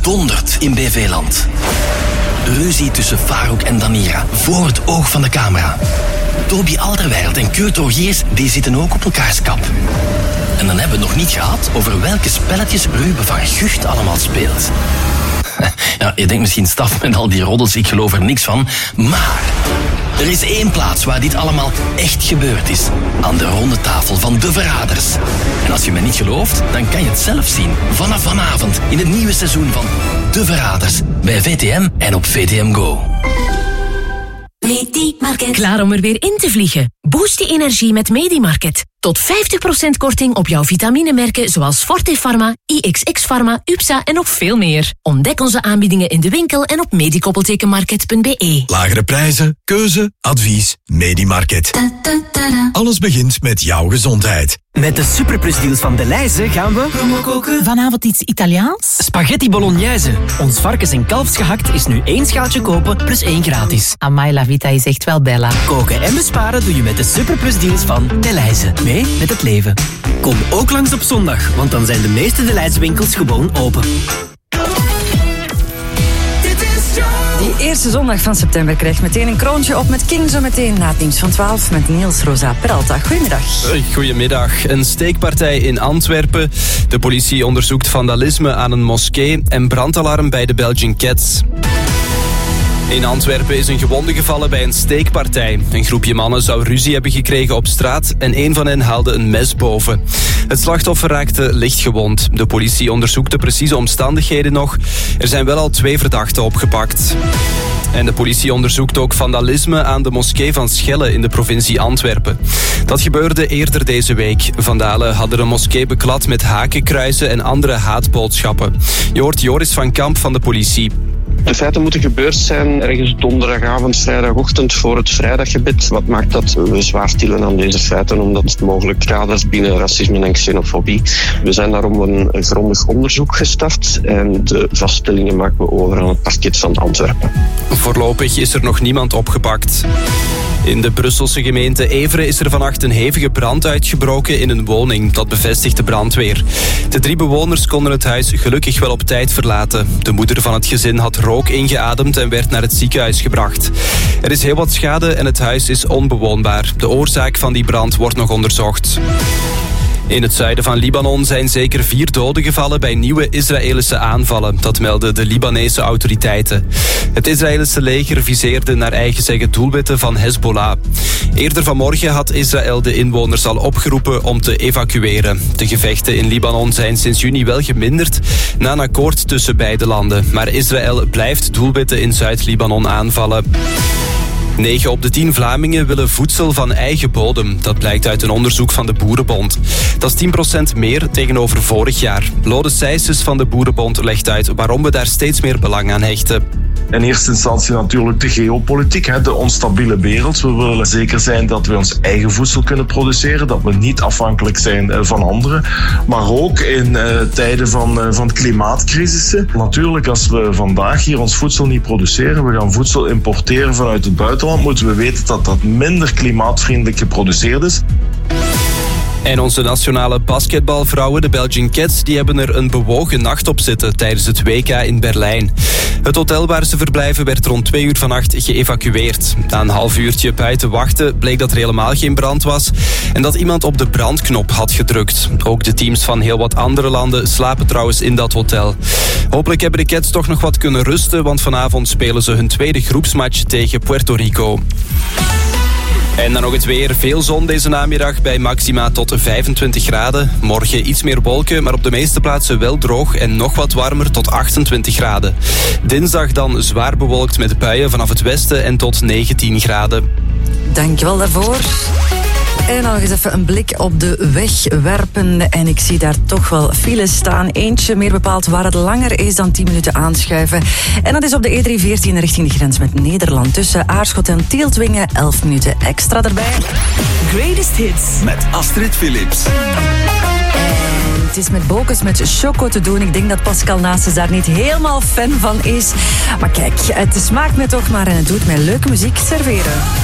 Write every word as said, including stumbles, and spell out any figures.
dondert in B V-land. Ruzie tussen Farouk en Damira, voor het oog van de camera. Toby Alderweireld en Kurt Rogiers, die zitten ook op elkaars kap. En dan hebben we het nog niet gehad over welke spelletjes Ruben van Gucht allemaal speelt. Ja, je denkt misschien, staf met al die roddels, ik geloof er niks van. Maar er is één plaats waar dit allemaal echt gebeurd is. Aan de ronde tafel van De Verraders. En als je me niet gelooft, dan kan je het zelf zien. Vanaf vanavond in het nieuwe seizoen van De Verraders. Bij V T M en op V T M Go. Medimarket. Klaar om er weer in te vliegen? Boost je energie met Medimarket. Tot vijftig procent korting op jouw vitaminemerken zoals Forte Pharma, I X X Pharma, U P S A en nog veel meer. Ontdek onze aanbiedingen in de winkel en op medikoppeltekenmarket punt b e. Lagere prijzen, keuze, advies, Medimarket. Alles begint met jouw gezondheid. Met de Superplus deals van Delhaize gaan we promo koken. Vanavond iets Italiaans? Spaghetti bolognese. Ons varkens- en kalfsgehakt is nu één schaaltje kopen plus één gratis. Amai, la vita is echt wel bella. Koken en besparen doe je met de Superplus deals van Delhaize. Mee met het leven. Kom ook langs op zondag, want dan zijn de meeste Delhaize winkels gewoon open. Die eerste zondag van september krijgt meteen een kroontje op met King zo meteen na het nieuws van twaalf met Niels Rosa Peralta. Goedemiddag. Goedemiddag. Een steekpartij in Antwerpen. De politie onderzoekt vandalisme aan een moskee en brandalarm bij de Belgian Cats. In Antwerpen is een gewonde gevallen bij een steekpartij. Een groepje mannen zou ruzie hebben gekregen op straat en een van hen haalde een mes boven. Het slachtoffer raakte licht gewond. De politie onderzoekt de precieze omstandigheden nog. Er zijn wel al twee verdachten opgepakt. En de politie onderzoekt ook vandalisme aan de moskee van Schelle in de provincie Antwerpen. Dat gebeurde eerder deze week. Vandalen hadden de moskee beklad met hakenkruizen en andere haatboodschappen. Je hoort Joris van Kamp van de politie. De feiten moeten gebeurd zijn ergens donderdagavond, vrijdagochtend voor het vrijdaggebed. Wat maakt dat we zwaar tillen aan deze feiten, omdat het mogelijk kaders binnen racisme en xenofobie. We zijn daarom een grondig onderzoek gestart en de vaststellingen maken we over aan het parket van Antwerpen. Voorlopig is er nog niemand opgepakt. In de Brusselse gemeente Evere is er vannacht een hevige brand uitgebroken in een woning. Dat bevestigt de brandweer. De drie bewoners konden het huis gelukkig wel op tijd verlaten. De moeder van het gezin had rook ingeademd en werd naar het ziekenhuis gebracht. Er is heel wat schade en het huis is onbewoonbaar. De oorzaak van die brand wordt nog onderzocht. In het zuiden van Libanon zijn zeker vier doden gevallen bij nieuwe Israëlische aanvallen. Dat melden de Libanese autoriteiten. Het Israëlische leger viseerde naar eigen zeggen doelwitten van Hezbollah. Eerder vanmorgen had Israël de inwoners al opgeroepen om te evacueren. De gevechten in Libanon zijn sinds juni wel geminderd na een akkoord tussen beide landen. Maar Israël blijft doelwitten in Zuid-Libanon aanvallen. negen op de tien Vlamingen willen voedsel van eigen bodem. Dat blijkt uit een onderzoek van de Boerenbond. Dat is tien procent meer tegenover vorig jaar. Lode Sijsses van de Boerenbond legt uit waarom we daar steeds meer belang aan hechten. In eerste instantie natuurlijk de geopolitiek, de onstabiele wereld. We willen zeker zijn dat we ons eigen voedsel kunnen produceren, dat we niet afhankelijk zijn van anderen. Maar ook in uh, tijden van, uh, van klimaatcrisissen. Natuurlijk, als we vandaag hier ons voedsel niet produceren, we gaan voedsel importeren vanuit het buitenland, moeten we weten dat dat minder klimaatvriendelijk geproduceerd is. En onze nationale basketbalvrouwen, de Belgian Cats, die hebben er een bewogen nacht op zitten tijdens het W K in Berlijn. Het hotel waar ze verblijven werd rond twee uur vannacht geëvacueerd. Na een half uurtje buiten wachten bleek dat er helemaal geen brand was en dat iemand op de brandknop had gedrukt. Ook de teams van heel wat andere landen slapen trouwens in dat hotel. Hopelijk hebben de Cats toch nog wat kunnen rusten, want vanavond spelen ze hun tweede groepsmatch tegen Puerto Rico. En dan nog het weer. Veel zon deze namiddag bij maxima tot vijfentwintig graden. Morgen iets meer wolken, maar op de meeste plaatsen wel droog en nog wat warmer tot achtentwintig graden. Dinsdag dan zwaar bewolkt met buien vanaf het westen en tot negentien graden. Dankjewel daarvoor. En nog eens even een blik op de weg werpen. En ik zie daar toch wel files staan. Eentje meer bepaald waar het langer is dan tien minuten aanschuiven. En dat is op de E driehonderdveertien richting de grens met Nederland. Tussen Aarschot en Tieltwingen. elf minuten extra erbij. Greatest Hits. Met Astrid Philips. Het is met Bocus met Choco te doen. Ik denk dat Pascal Naastes daar niet helemaal fan van is. Maar kijk, het smaakt me toch maar en het doet mij leuke muziek serveren.